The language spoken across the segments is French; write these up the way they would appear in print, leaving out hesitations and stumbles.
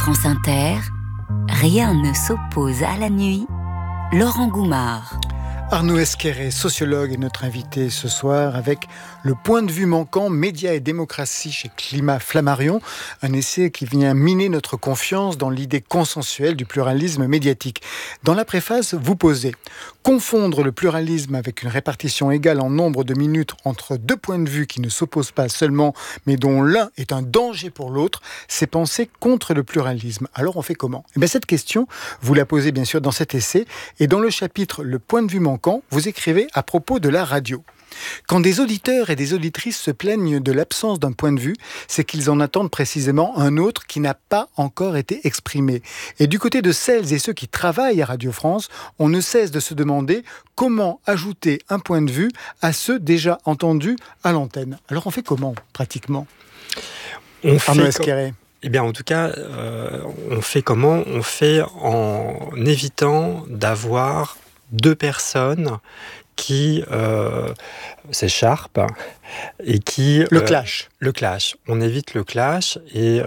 France Inter, rien ne s'oppose à la nuit. Laurent Goumard. Arnaud Esquerret, sociologue, est notre invité ce soir avec Le point de vue manquant, médias et démocratie chez Climat Flammarion, un essai qui vient miner notre confiance dans l'idée consensuelle du pluralisme médiatique. Dans la préface, vous posez « Confondre le pluralisme avec une répartition égale en nombre de minutes entre deux points de vue qui ne s'opposent pas seulement, mais dont l'un est un danger pour l'autre, c'est penser contre le pluralisme. Alors on fait comment ?» Eh bien, cette question, vous la posez bien sûr dans cet essai, et dans le chapitre « Le point de vue manquant », vous écrivez à propos de la radio. Quand des auditeurs et des auditrices se plaignent de l'absence d'un point de vue, c'est qu'ils en attendent précisément un autre qui n'a pas encore été exprimé. Et du côté de celles et ceux qui travaillent à Radio France, on ne cesse de se demander comment ajouter un point de vue à ceux déjà entendus à l'antenne. Alors on fait comment, pratiquement ? Arnaud Esquerret. Eh bien, en tout cas, on fait comment ? On fait en évitant d'avoir deux personnes qui s'écharpent et qui... Le clash. Le clash. On évite le clash et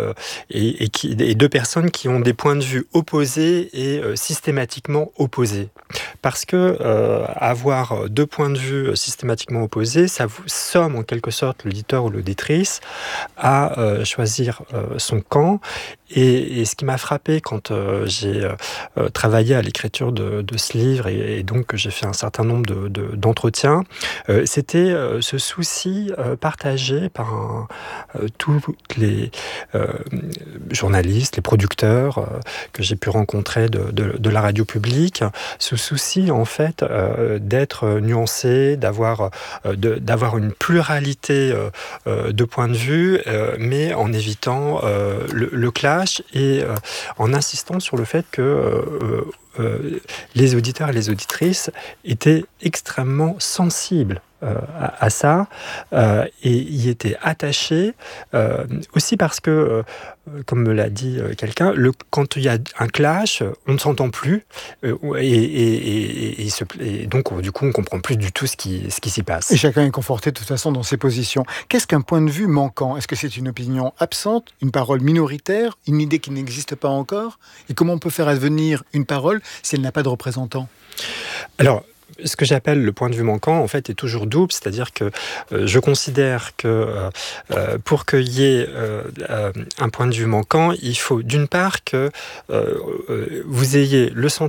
deux personnes qui ont des points de vue opposés et systématiquement opposés. Parce que avoir deux points de vue systématiquement opposés, ça vous somme en quelque sorte l'auditeur ou l'auditrice à choisir son camp. Et ce qui m'a frappé quand j'ai travaillé à l'écriture de ce livre et donc que j'ai fait un certain nombre d'entretiens, c'était ce souci partagé par tous les journalistes, les producteurs que j'ai pu rencontrer de la radio publique, ce souci en fait d'être nuancé, d'avoir une pluralité de points de vue, mais en évitant le clash et en insistant sur le fait que les auditeurs et les auditrices étaient extrêmement sensibles à ça et y étaient attachés aussi parce que, comme me l'a dit quelqu'un, quand il y a un clash, on ne s'entend plus et donc du coup on ne comprend plus du tout ce qui s'y passe. Et chacun est conforté de toute façon dans ses positions. Qu'est-ce qu'un point de vue manquant ? Est-ce que c'est une opinion absente, une parole minoritaire, une idée qui n'existe pas encore ? Et comment on peut faire advenir une parole si elle n'a pas de représentant ? Alors, ce que j'appelle le point de vue manquant, en fait, est toujours double, c'est-à-dire que je considère que pour qu'il y ait un point de vue manquant, il faut d'une part que vous ayez le sentiment